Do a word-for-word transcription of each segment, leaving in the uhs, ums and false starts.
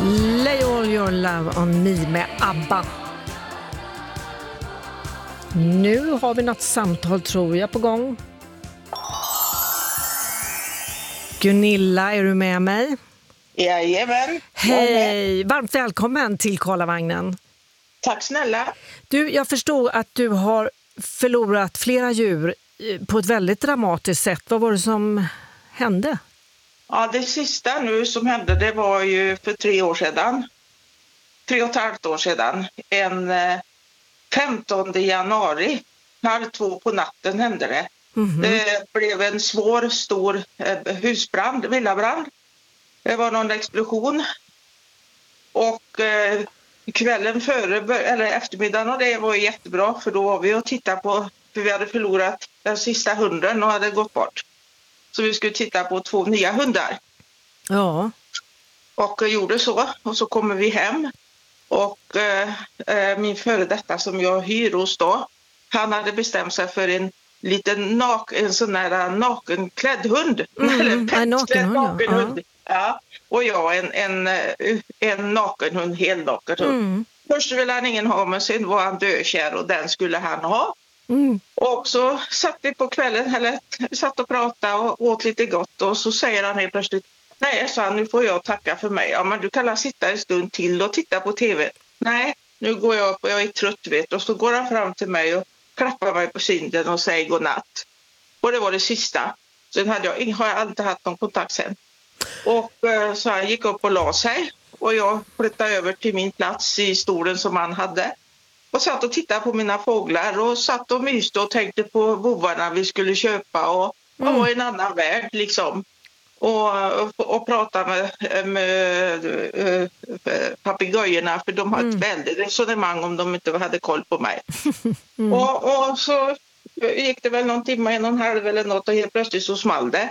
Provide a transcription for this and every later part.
Lay all your love on me med ABBA. Nu har vi något samtal, tror jag, på gång. Gunilla, är du med mig? Jajamän. Hej, varmt välkommen till Karlavagnen. Tack snälla. Du, jag förstår att du har förlorat flera djur på ett väldigt dramatiskt sätt. Vad var det som hände? Ja, det sista nu som hände, det var ju för tre år sedan. Tre och ett halvt år sedan. En femtonde januari, halv två på natten hände det. Mm-hmm. Det blev en svår, stor husbrand, villabrand. Det var någon explosion. Och eh, kvällen före, eller eftermiddagen, och det var jättebra. För då var vi och tittade på, för vi hade förlorat den sista hunden och hade gått bort. Så vi skulle titta på två nya hundar. Ja. Och gjorde så. Och så kommer vi hem. Och eh, min före detta som jag hyr hos då, han hade bestämt sig för en liten nak, en sån där nakenklädd hund. Mm, Eller petsklädd nakenhund, ja. Ja. Och jag en, en, en nakenhund, helnaken hund. Mm. Först ville han ingen ha, men sen var han dökär och den skulle han ha. Mm. Och så satt vi på kvällen, eller satt och pratade och åt lite gott, och så säger han helt plötsligt: nej, så nu får jag tacka för mig. Ja, men du kan sitta en stund till och titta på tv. Nej, nu går jag upp och jag är trött, vet. Och så går han fram till mig och klappar mig på kinden och säger godnatt. Och det var det sista. Sen hade jag, har jag aldrig haft någon kontakt sen. Och så han gick upp och la sig. Och jag flyttade över till min plats i stolen som han hade. Och satt och tittade på mina fåglar och satt och myste och tänkte på vovarna vi skulle köpa. Och, mm. och en annan värld liksom. Och, och, och prata med, med äh, papegojorna, för de har mm. ett väldigt resonemang om de inte hade koll på mig. mm. och, och så gick det väl någon timme, en och en halv eller något, och helt plötsligt så small det.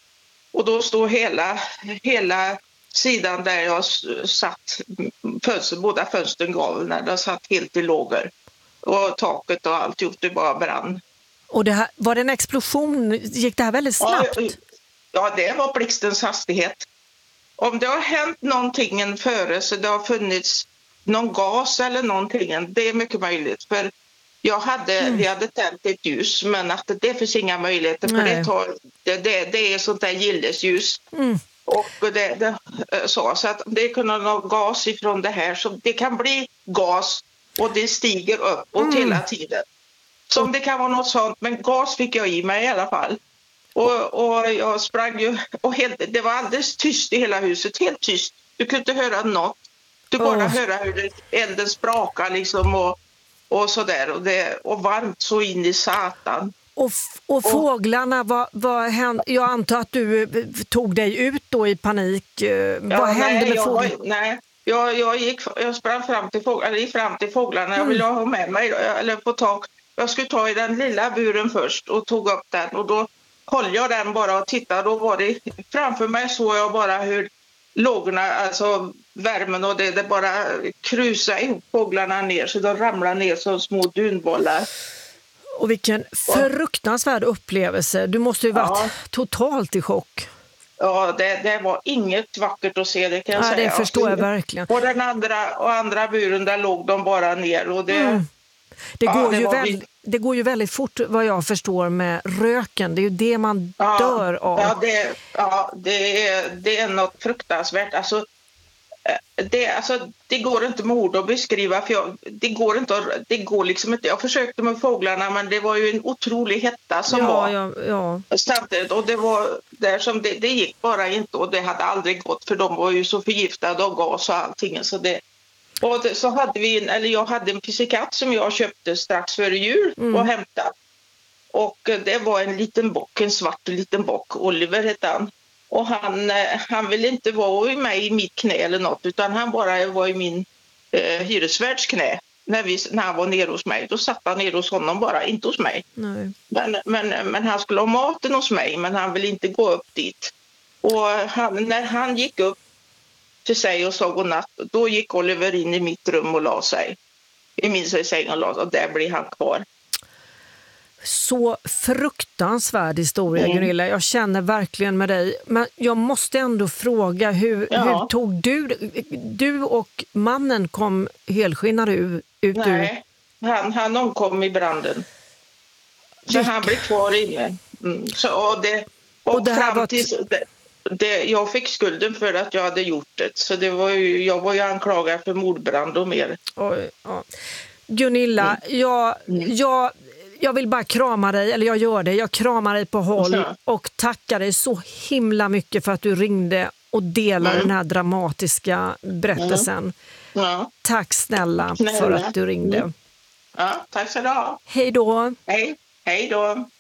Och då stod hela, hela sidan där jag satt, fönster, båda fönstren gav när det satt helt i lågor. Och taket och allt gjort, det bara brann. Och det här, var det en explosion? Gick det här väldigt snabbt? Ja, Ja, det var blixtens hastighet. Om det har hänt någonting före, så det har funnits någon gas eller någonting, det är mycket möjligt. För jag hade, mm. vi hade tänt ett ljus, men att det finns inga möjligheter. För det, tar, det, det, det är sånt där gillesljus. Mm. Och det, det, så, så att det kan ha gas ifrån det här. Så det kan bli gas och det stiger uppåt mm. hela tiden. Så om det kan vara något sånt, men gas fick jag i mig i alla fall. Och, och jag sprang ju, och helt, det var alldeles tyst i hela huset, helt tyst. Du kunde inte höra något. Du bara oh. höra hur det, elden sprakar liksom och, och sådär. Och, det, och varmt så in i satan. Och, och fåglarna, och, vad, vad hände? Jag antar att du tog dig ut då i panik. Ja, vad hände nej, med jag, fåglarna? Nej, jag, jag, gick, jag sprang fram till, fågl, eller gick fram till fåglarna. Mm. Jag ville ha med mig, eller på tak. Jag skulle ta i den lilla buren först och tog upp den, och då höll jag den bara och tittade. Då var det framför mig, såg jag bara hur lågorna, alltså värmen och det, det bara krusade ihop fåglarna ner, så de ramlade ner som små dunbollar. Och vilken fruktansvärd upplevelse. Du måste ju varit ja. totalt i chock. Ja, det, det var inget vackert att se, det kan jag ja, säga. Det förstår jag verkligen. Och den andra, och andra buren, där låg de bara ner. Och det, mm. det, går ja, det, ju väl, vi... det går ju väldigt fort, vad jag förstår, med röken. Det är ju det man ja, dör av. Ja, det, ja det, är, det är något fruktansvärt. Alltså det, alltså, det går inte med ord att beskriva, för jag, det går inte att, det går liksom inte. Jag försökte med fåglarna, men det var ju en otrolig hetta som ja, var ja, ja. samtidigt, och det var där som det, det gick bara inte, och det hade aldrig gått, för de var ju så förgiftade av gas och allting, så det. Och det, så hade vi en, eller jag hade en pissekatt som jag köpte strax före jul mm. och hämtade. Och det var en liten bock, en svart liten bock, Oliver hette han. Och han, han ville inte vara i mig i mitt knä eller något, utan han bara var i min eh, hyresvärds knä. När, vi, när han var nere hos mig, då satt han nere hos honom bara, inte hos mig. Nej. Men, men, men han skulle ha maten hos mig, men han ville inte gå upp dit. Och han, när han gick upp till sig och sa godnatt, då gick Oliver in i mitt rum och la sig. I min säng och la sig, och där blev han kvar. Så fruktansvärd historia, Mm. Gunilla. Jag känner verkligen med dig. Men jag måste ändå fråga, hur, Ja. hur tog du... Du och mannen kom helskinnade ut ur... Nej, han, han omkom i branden. Så han blev kvar inne. Mm. Så, och det, och Och det här fram var tills, det, det, jag fick skulden för att jag hade gjort det. Så det var ju, jag var ju anklagad för mordbrand och mer. Oj, ja. Gunilla, Mm. jag, jag, jag vill bara krama dig, eller jag gör det. Jag kramar dig på håll Ja. och tackar dig så himla mycket för att du ringde och delade Mm. den här dramatiska berättelsen. Ja. Tack snälla, Snälla. för att du ringde. Mm. Ja, tack så du ha. Hej då! Hej, hej då.